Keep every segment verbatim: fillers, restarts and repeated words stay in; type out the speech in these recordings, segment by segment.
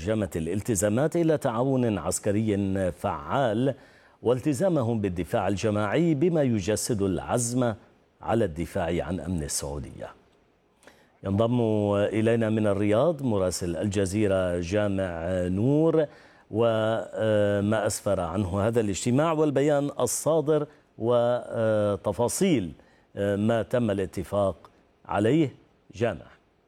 ترجمة الالتزامات إلى تعاون عسكري فعال والتزامهم بالدفاع الجماعي بما يجسد العزم على الدفاع عن أمن السعودية. ينضم إلينا من الرياض مراسل الجزيرة جامع نور، وما أسفر عنه هذا الاجتماع والبيان الصادر وتفاصيل ما تم الاتفاق عليه. جامع.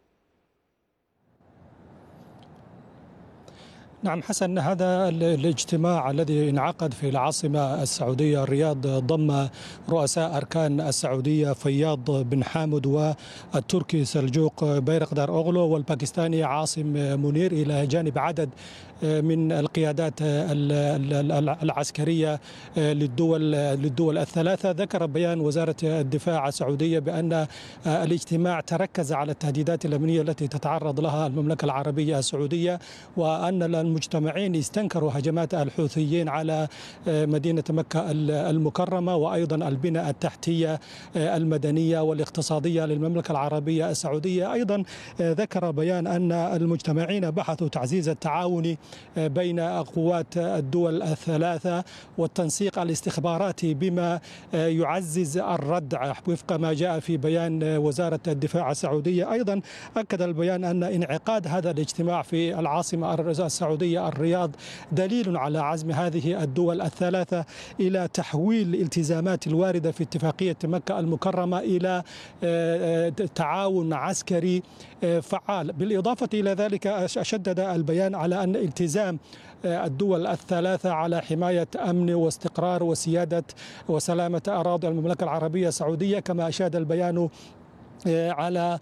نعم حسن، هذا الاجتماع الذي انعقد في العاصمة السعودية الرياض ضم رؤساء أركان السعودية فياض بن حامد والتركي سلجوق بيرقدار أوغلو والباكستاني عاصم منير، إلى جانب عدد من القيادات العسكرية للدول للدول الثلاثة. ذكر بيان وزارة الدفاع السعودية بأن الاجتماع تركز على التهديدات الأمنية التي تتعرض لها المملكة العربية السعودية، وأن المجتمعين استنكروا هجمات الحوثيين على مدينة مكة المكرمة وأيضا البنى التحتية المدنية والاقتصادية للمملكة العربية السعودية. أيضا ذكر بيان أن المجتمعين بحثوا تعزيز التعاون بين قوات الدول الثلاثة والتنسيق الاستخباراتي بما يعزز الردع وفق ما جاء في بيان وزارة الدفاع السعودية. أيضا أكد البيان أن انعقاد هذا الاجتماع في العاصمة السعودية الرياض دليل على عزم هذه الدول الثلاثة إلى تحويل الالتزامات الواردة في اتفاقية مكة المكرمة إلى تعاون عسكري فعال. بالإضافة إلى ذلك شدد البيان على أن التزام الدول الثلاثة على حماية أمن واستقرار وسيادة وسلامة أراضي المملكة العربية السعودية، كما أشاد البيان على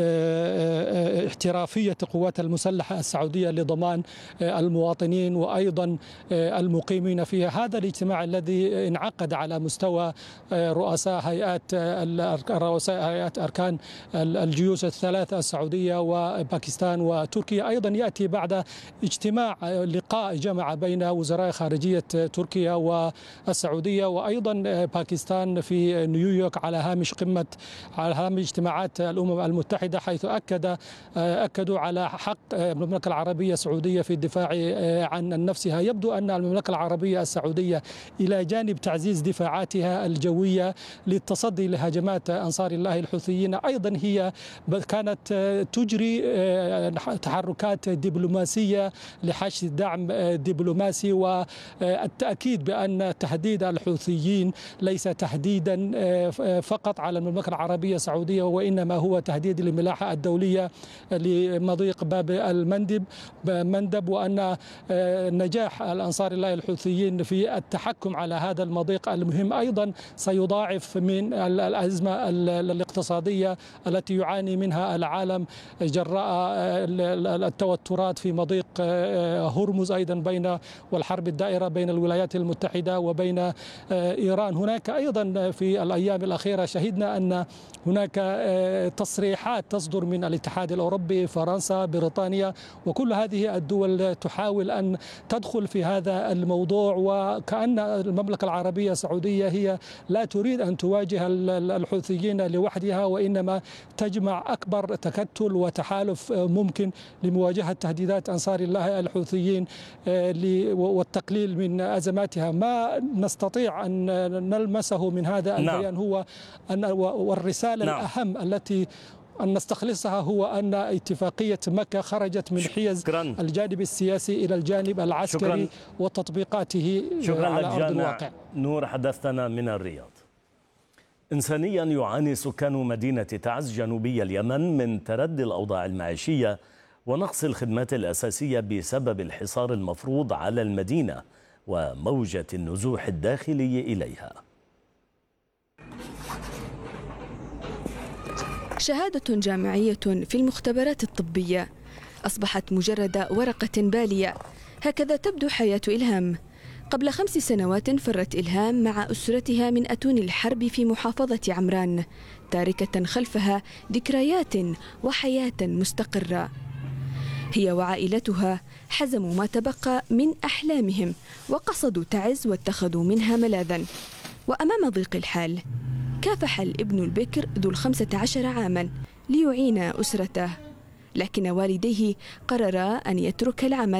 احترافية القوات المسلحة السعودية لضمان المواطنين وأيضا المقيمين فيها. هذا الاجتماع الذي انعقد على مستوى رؤساء هيئات رؤساء هيئات أركان الجيوش الثلاثة السعودية وباكستان وتركيا، أيضا يأتي بعد اجتماع لقاء جمع بين وزراء خارجية تركيا والسعودية وأيضا باكستان في نيويورك على هامش قمة على هامش اجتماعات الأمم المتحدة، حيث أكد أكدوا على حق المملكة العربية السعودية في الدفاع عن نفسها. يبدو أن المملكة العربية السعودية إلى جانب تعزيز دفاعاتها الجوية للتصدي لهجمات أنصار الله الحوثيين، أيضا هي كانت تجري تحركات دبلوماسية لحشد دعم دبلوماسي والتأكيد بأن تهديد الحوثيين ليس تهديدا فقط على المملكة العربية السعودية، وإنما هو تهديد للملاحة الدولية لمضيق باب المندب مندب وأن نجاح الأنصار الله الحوثيين في التحكم على هذا المضيق المهم أيضا سيضاعف من الأزمة الاقتصادية التي يعاني منها العالم جراء التوترات في مضيق هرمز أيضا بين والحرب الدائرة بين الولايات المتحدة وبين إيران. هناك أيضا في الأيام الأخيرة شهدنا أن هناك تصريحات تصدر من الاتحاد الأوروبي، فرنسا، بريطانيا، وكل هذه الدول تحاول أن تدخل في هذا الموضوع، وكأن المملكة العربية السعودية هي لا تريد أن تواجه الحوثيين لوحدها، وإنما تجمع أكبر تكتل وتحالف ممكن لمواجهة تهديدات أنصار الله الحوثيين والتقليل من أزماتها. ما نستطيع أن نلمسه من هذا البيان هو أن والرسالة نعم. الأهم التي أن نستخلصها هو أن اتفاقية مكة خرجت من حيز شكرا. الجانب السياسي إلى الجانب العسكري شكرا. وتطبيقاته شكرا على لك أرض الواقع. نور، حدثنا من الرياض. إنسانيا يعاني سكان مدينة تعز جنوبي اليمن من تردي الأوضاع المعيشية ونقص الخدمات الأساسية بسبب الحصار المفروض على المدينة وموجة النزوح الداخلي إليها. شهادة جامعية في المختبرات الطبية أصبحت مجرد ورقة بالية. هكذا تبدو حياة إلهام. قبل خمس سنوات فرت إلهام مع أسرتها من أتون الحرب في محافظة عمران، تاركة خلفها ذكريات وحياة مستقرة. هي وعائلتها حزموا ما تبقى من أحلامهم وقصدوا تعز واتخذوا منها ملاذا. وأمام ضيق الحال كافح الابن البكر ذو الخمسة عشر عاما ليعين أسرته، لكن والديه قررا أن يترك العمل